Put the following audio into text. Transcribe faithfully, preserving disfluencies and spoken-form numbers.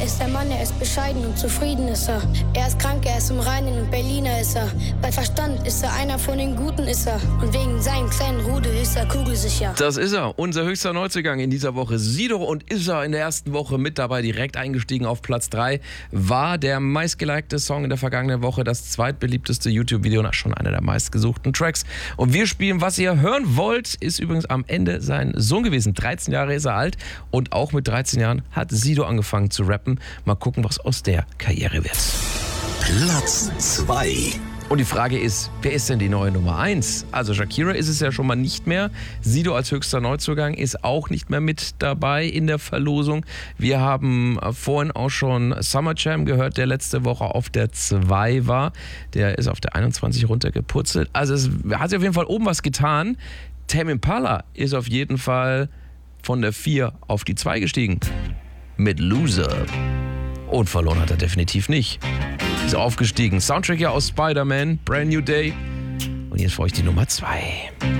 ist der Mann, er ist bescheiden und zufrieden ist er. Er ist krank, er ist im Reinen und Berliner ist er. Bei Verstand ist er einer von den Guten ist er. Und wegen seinem kleinen Rudel ist er kugelsicher. Das ist er, unser höchster Neuzugang in dieser Woche. Sido, und ist er in der ersten Woche mit dabei, direkt eingestiegen auf Platz drei. War der meistgelikte Song in der vergangenen Woche, das zweitbeliebteste YouTube-Video, na, schon einer der meistgesuchten Tracks. Und wir spielen, was ihr hören wollt, ist übrigens am Ende sein Sohn gewesen. dreizehn Jahre ist er alt und auch mit dreizehn Jahren hat Sido angefangen zu rappen. Mal gucken, was aus der Karriere wird. Platz zwei. Und die Frage ist, wer ist denn die neue Nummer eins? Also Shakira ist es ja schon mal nicht mehr. Sido als höchster Neuzugang ist auch nicht mehr mit dabei in der Verlosung. Wir haben vorhin auch schon Summer Jam gehört, der letzte Woche auf der zwei war. Der ist auf der einundzwanzig runtergepurzelt. Also es hat sich auf jeden Fall oben was getan. Tame Impala ist auf jeden Fall von der vier auf die zwei gestiegen. Mit Loser. Und verloren hat er definitiv nicht. Ist aufgestiegen. Soundtrack ja aus Spider-Man, Brand New Day. Und jetzt für euch die Nummer zwei.